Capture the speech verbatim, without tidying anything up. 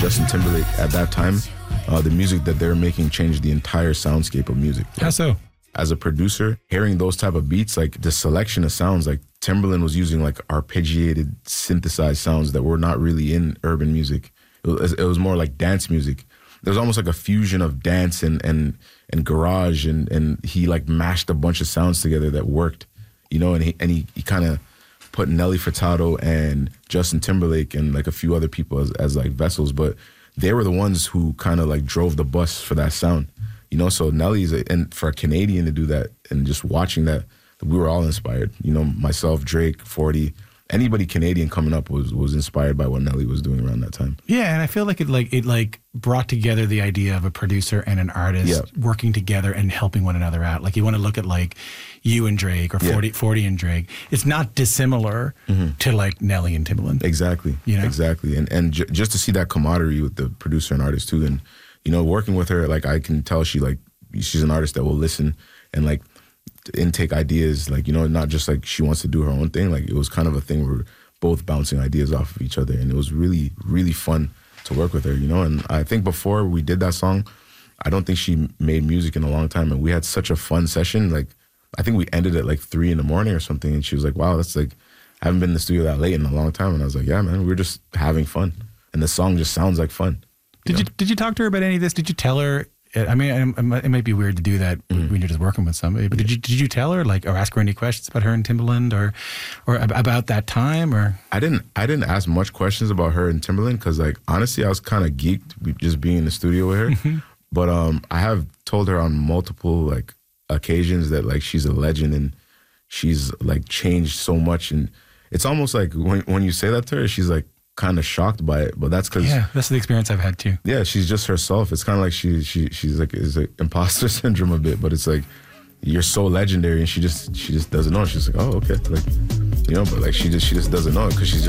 Justin Timberlake at that time, uh, the music that they're making changed the entire soundscape of music. How so? As a producer, hearing those type of beats, like the selection of sounds, like Timberland was using like arpeggiated, synthesized sounds that were not really in urban music. It was, it was more like dance music. There was almost like a fusion of dance and and and garage, and and he like mashed a bunch of sounds together that worked, you know. And he and he, he kind of put Nelly Furtado and Justin Timberlake and like a few other people as, as like vessels, but they were the ones who kind of like drove the bus for that sound, you know. So Nelly's a, and for a Canadian to do that, and just watching that, we were all inspired. You know, myself, Drake, forty. Anybody Canadian coming up was was inspired by what Nelly was doing around that time. Yeah, and I feel like it like it like brought together the idea of a producer and an artist yeah. working together and helping one another out. Like you want to look at like you and Drake or forty, yeah. forty and Drake. It's not dissimilar mm-hmm. to like Nelly and Timbaland. Exactly. You know? Exactly. And and j- just to see that camaraderie with the producer and artist too, and you know, working with her, like I can tell she like she's an artist that will listen and like intake ideas, like, you know, not just like she wants to do her own thing. Like it was kind of a thing where we're both bouncing ideas off of each other, and it was really, really fun to work with her, you know. And I think before we did that song, I don't think she made music in a long time, and we had such a fun session. Like I think we ended at like three in the morning or something, and she was like, wow, that's like, I haven't been in the studio that late in a long time. And I was like, yeah, man, we're just having fun, and the song just sounds like fun. Did you, know? you did you talk to her about any of this? Did you tell her? I mean, it might be weird to do that mm-hmm. when you're just working with somebody, but did you did you tell her, like, or ask her any questions about her and Timbaland, or or about that time, or? I didn't I didn't ask much questions about her and Timbaland, because like honestly I was kind of geeked just being in the studio with her. Mm-hmm. But um, I have told her on multiple like occasions that like she's a legend, and she's like changed so much, and it's almost like when when you say that to her, she's like kind of shocked by it, but that's because yeah, that's the experience I've had too. Yeah, she's just herself. It's kind of like she she she's like is like imposter syndrome a bit, but it's like you're so legendary, and she just she just doesn't know. She's like, oh, okay, like, you know, but like she just she just doesn't know it because she's just